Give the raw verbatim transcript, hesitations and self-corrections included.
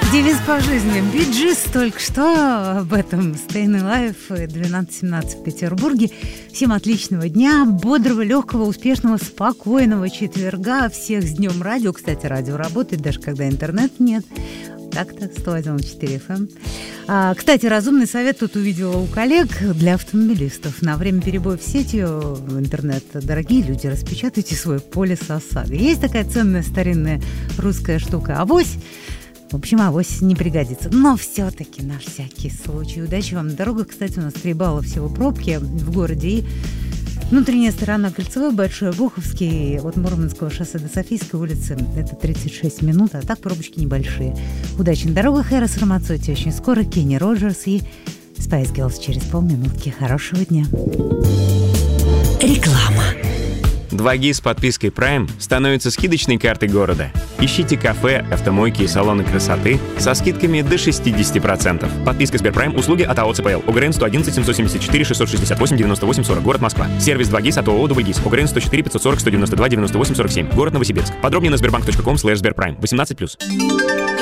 Девиз по жизни. Биджис только что об этом. Staying Alive, двенадцать семнадцать в Петербурге. Всем отличного дня, бодрого, легкого, успешного, спокойного четверга. Всех с Днем радио. Кстати, радио работает, даже когда интернета нет. Так-то, сто один и четыре эф эм. А, кстати, разумный совет тут увидела у коллег для автомобилистов. На время перебоев сетью интернет, дорогие люди, распечатайте свой полис ОСАГО. Есть такая ценная старинная русская штука. Авось. В общем, авось не пригодится. Но все-таки на всякий случай. Удачи вам на дорогах. Кстати, у нас три балла всего пробки в городе. И внутренняя сторона Кольцевой, Большой Обуховский, от Мурманского шоссе до Софийской улицы. Это тридцать шесть минут, а так пробочки небольшие. Удачи на дорогах. Эрос Рамацотти очень скоро. Кенни Роджерс и Spice Girls через полминутки. Хорошего дня. Реклама. два джи с подпиской Prime становится скидочной картой города. Ищите кафе, автомойки и салоны красоты со скидками до шестьдесят процентов. Подписка Сберпрайм. Услуги от АО ЦПЛ. ОГРН сто одиннадцать семьсот семьдесят четыре шестьсот шестьдесят восемь девяносто восемь сорок. Город Москва. Сервис два джи от ООО Дубльгиз. ОГРН сто четыре пятьсот сорок сто девяносто два девяносто восемь сорок семь. Город Новосибирск. Подробнее на сбербанк точка ком слэш сберпрайм. восемнадцать плюс.